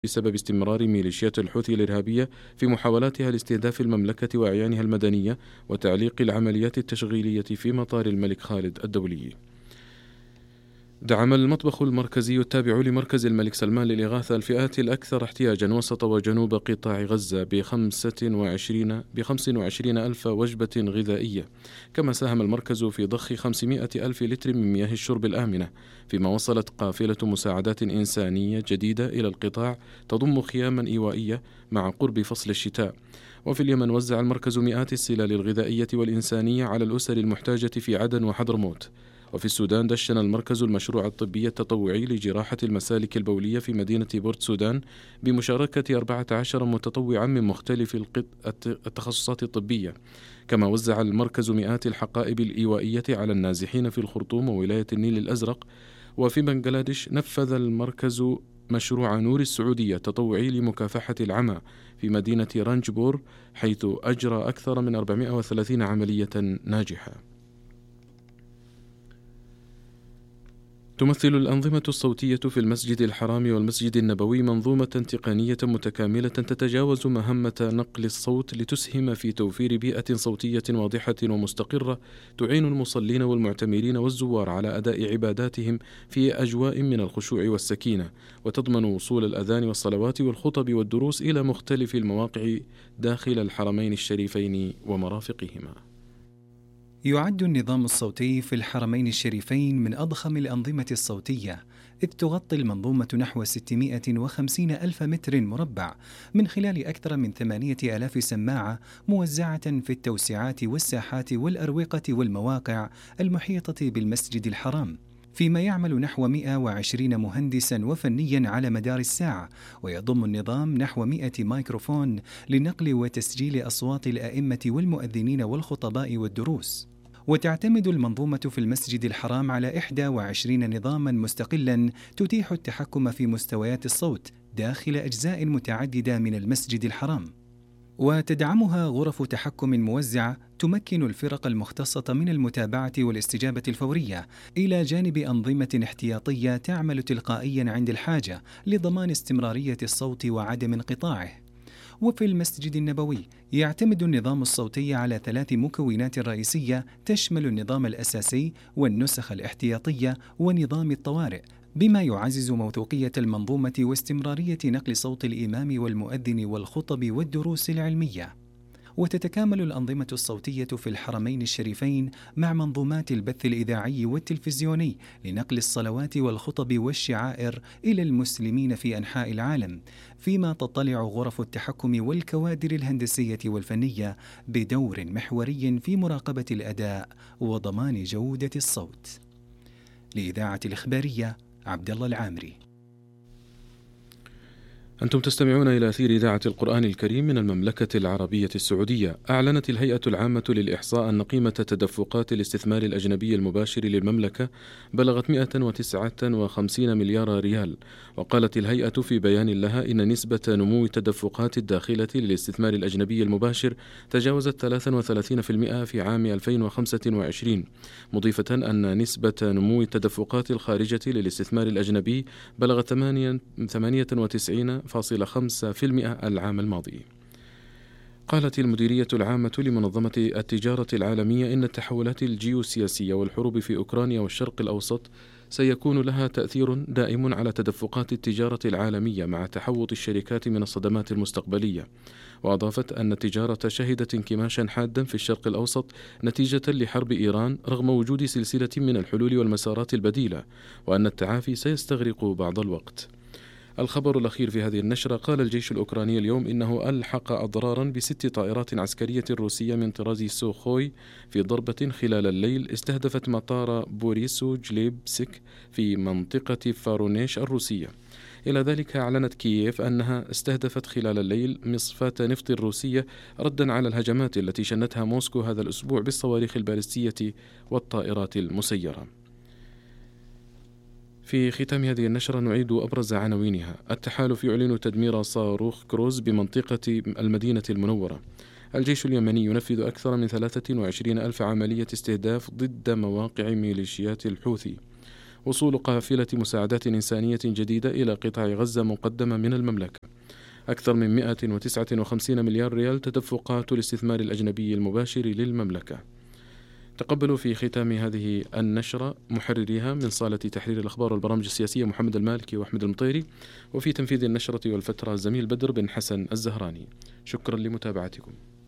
بسبب استمرار ميليشيات الحوثي الإرهابية في محاولاتها لاستهداف المملكة وأعيانها المدنية وتعليق العمليات التشغيلية في مطار الملك خالد الدولي. دعم المطبخ المركزي التابع لمركز الملك سلمان للإغاثة الفئات الأكثر احتياجا وسط وجنوب قطاع غزة ب25 ألف وجبة غذائية. كما ساهم المركز في ضخ 500 ألف لتر من مياه الشرب الآمنة، فيما وصلت قافلة مساعدات إنسانية جديدة إلى القطاع تضم خياما إيوائية مع قرب فصل الشتاء. وفي اليمن وزع المركز مئات السلال الغذائية والإنسانية على الأسر المحتاجة في عدن وحضرموت. وفي السودان دشن المركز المشروع الطبي التطوعي لجراحة المسالك البولية في مدينة بورت سودان بمشاركة 14 متطوعا من مختلف التخصصات الطبية. كما وزع المركز مئات الحقائب الإيوائية على النازحين في الخرطوم وولاية النيل الأزرق. وفي بنغلاديش نفذ المركز مشروع نور السعودية التطوعي لمكافحة العمى في مدينة رانجبور، حيث أجرى أكثر من 430 عملية ناجحة. تمثل الأنظمة الصوتية في المسجد الحرام والمسجد النبوي منظومة تقنية متكاملة تتجاوز مهمة نقل الصوت لتسهم في توفير بيئة صوتية واضحة ومستقرة تعين المصلين والمعتمرين والزوار على أداء عباداتهم في أجواء من الخشوع والسكينة، وتضمن وصول الأذان والصلوات والخطب والدروس إلى مختلف المواقع داخل الحرمين الشريفين ومرافقهما. يعد النظام الصوتي في الحرمين الشريفين من أضخم الأنظمة الصوتية، إذ تغطي المنظومة نحو 650 ألف متر مربع من خلال أكثر من 8,000 سماعة موزعة في التوسعات والساحات والأروقة والمواقع المحيطة بالمسجد الحرام، فيما يعمل نحو 120 مهندسا وفنيا على مدار الساعة. ويضم النظام نحو 100 ميكروفون لنقل وتسجيل أصوات الأئمة والمؤذنين والخطباء والدروس. وتعتمد المنظومة في المسجد الحرام على 21 نظاما مستقلا تتيح التحكم في مستويات الصوت داخل أجزاء متعددة من المسجد الحرام، وتدعمها غرف تحكم موزعة تمكن الفرق المختصة من المتابعة والاستجابة الفورية، إلى جانب أنظمة احتياطية تعمل تلقائيا عند الحاجة لضمان استمرارية الصوت وعدم انقطاعه. وفي المسجد النبوي يعتمد النظام الصوتي على 3 مكونات رئيسية تشمل النظام الأساسي والنسخ الاحتياطية ونظام الطوارئ، بما يعزز موثوقية المنظومة واستمرارية نقل صوت الإمام والمؤذن والخطب والدروس العلمية. وتتكامل الأنظمة الصوتية في الحرمين الشريفين مع منظومات البث الإذاعي والتلفزيوني لنقل الصلوات والخطب والشعائر إلى المسلمين في أنحاء العالم، فيما تطلع غرف التحكم والكوادر الهندسية والفنية بدور محوري في مراقبة الأداء وضمان جودة الصوت. لإذاعة الإخبارية عبد الله العامري. أنتم تستمعون إلى أثير إذاعة القرآن الكريم من المملكة العربية السعودية. أعلنت الهيئة العامة للإحصاء أن قيمة تدفقات الاستثمار الأجنبي المباشر للمملكة بلغت 159 مليار ريال. وقالت الهيئة في بيان لها إن نسبة نمو التدفقات الداخلة للاستثمار الأجنبي المباشر تجاوزت 33% في عام 2025، مضيفة أن نسبة نمو التدفقات الخارجة للاستثمار الأجنبي بلغت 98.5% العام الماضي. قالت المديرية العامة لمنظمة التجارة العالمية إن التحولات الجيوسياسية والحروب في أوكرانيا والشرق الأوسط سيكون لها تأثير دائم على تدفقات التجارة العالمية مع تحوط الشركات من الصدمات المستقبلية. وأضافت أن التجارة شهدت انكماشا حادا في الشرق الأوسط نتيجة لحرب إيران رغم وجود سلسلة من الحلول والمسارات البديلة، وأن التعافي سيستغرق بعض الوقت. الخبر الأخير في هذه النشرة: قال الجيش الأوكراني اليوم إنه ألحق أضرارا ب6 طائرات عسكرية روسية من طراز سوخوي في ضربة خلال الليل استهدفت مطار بوريسو جليبسك في منطقة فارونيش الروسية. إلى ذلك أعلنت كييف أنها استهدفت خلال الليل مصفاة نفط روسية ردا على الهجمات التي شنتها موسكو هذا الأسبوع بالصواريخ البالستية والطائرات المسيرة. في ختام هذه النشرة نعيد أبرز عناوينها. التحالف يعلن تدمير صاروخ كروز بمنطقة المدينة المنورة. الجيش اليمني ينفذ أكثر من 23 ألف عملية استهداف ضد مواقع ميليشيات الحوثي. وصول قافلة مساعدات إنسانية جديدة إلى قطاع غزة مقدمة من المملكة. أكثر من 159 مليار ريال تدفقات الاستثمار الأجنبي المباشر للمملكة. تقبلوا في ختام هذه النشرة محرريها من صالة تحرير الأخبار والبرامج السياسية محمد المالكي وأحمد المطيري، وفي تنفيذ النشرة والفترة الزميل بدر بن حسن الزهراني. شكرا لمتابعتكم.